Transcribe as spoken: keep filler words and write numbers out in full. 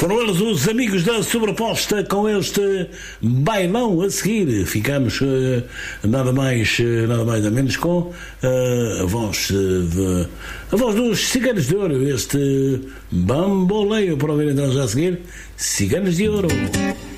Foram eles os amigos da sobreposta com este bailão. A seguir ficamos uh, nada mais uh, nada mais a menos com uh, a voz uh, de, a voz dos Ciganos de Ouro, este bamboleio para ouvir então já a seguir, Ciganos de Ouro.